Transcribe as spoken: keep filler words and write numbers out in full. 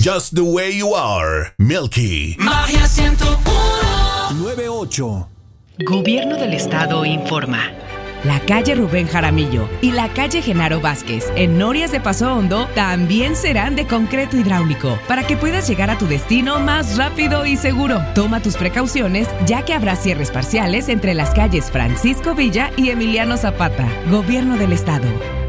Just the way you are. Milky. Magia ciento uno. nueve ocho. Gobierno del Estado informa. La calle Rubén Jaramillo y la calle Genaro Vázquez en Norias de Paso Hondo también serán de concreto hidráulico para que puedas llegar a tu destino más rápido y seguro. Toma tus precauciones, ya que habrá cierres parciales entre las calles Francisco Villa y Emiliano Zapata. Gobierno del Estado.